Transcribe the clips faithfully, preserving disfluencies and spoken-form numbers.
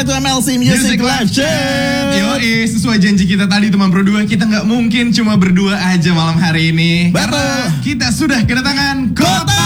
back to M L C Music, Music Live Show. Yoi, sesuai janji kita tadi teman berdua, kita nggak mungkin cuma berdua aja malam hari ini. Betul. Karena kita sudah kedatangan Kota.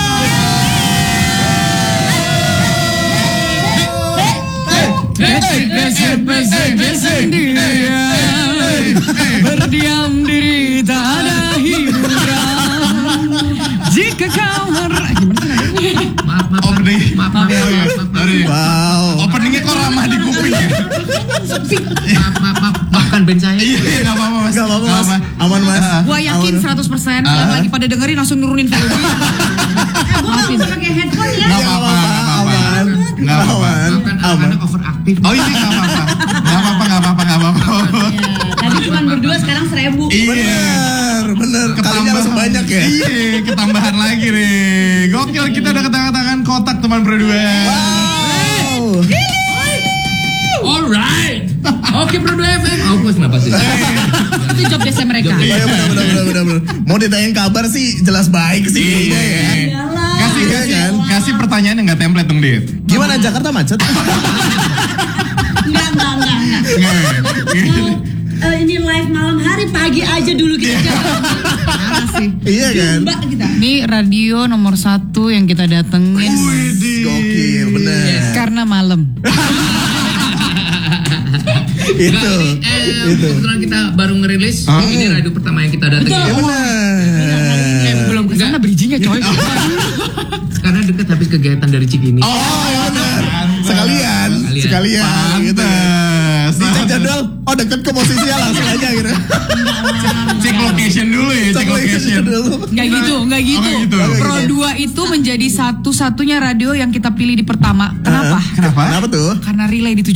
Berdiam diri tak ada hiburan. Jika kau harap Maaf, maaf, opening, maaf, maaf, maaf, maaf, wow. Openingnya kok ramah di kuping ya? Maaf, maaf, maaf, maafkan band saya. Iya, nggak apa-apa mas. Nggak apa-apa mas. Aman mas. Gua yakin seratus persen yang lagi pada dengerin langsung nurunin volume. Gua nggak usah pakai headphone ya. Nggak apa-apa, aman. nggak apa-apa. Maafkan anak-anak overaktif. Oh ini nggak apa-apa, nggak apa-apa, nggak apa-apa, nggak apa-apa. Tadi cuma berdua, sekarang seribu. Iya. Bener, kalinya langsung banyak ya. Iya, ketambahan lagi nih. Gokil, kita udah ketangan-tangan kotak teman berdua. Wow. Alright. Oke berdua F M. Oh, kenapa sih? Itu job desa mereka. Iya benar benar benar benar benar. Mau ditanyain kabar sih jelas baik sih kayaknya ya. Kasih Iya kasih kan? kasih pertanyaan yang nggak template dong, Dit. Gimana Jakarta macet? Enggak, enggak, enggak, enggak. Nggak. Eh, ini live malam hari, pagi aja dulu kita jalan. Mana sih? Iya kan? Mbak kita. Ini radio nomor satu yang kita datengin Gokil bener. karena malam. Itu. Eh, Itu. kebetulan kita baru ngerilis. Hah? Ini radio pertama yang kita datengin. Ya bener. Eh, belum kesana bridgingnya coy. Karena deket habis kegiatan dari Cikini. Oh bener. Sekalian, Sekalian. sekalian gitu. Pantes. Dicek jadwal, oh deket ke posisinya langsung aja gitu. Cek location dulu ya, cek location. dulu. Nggak gitu, nggak gitu. nggak gitu. Pro dua itu menjadi satu-satunya radio yang kita pilih di pertama. Kenapa? Kenapa? Kenapa tuh? Karena relay di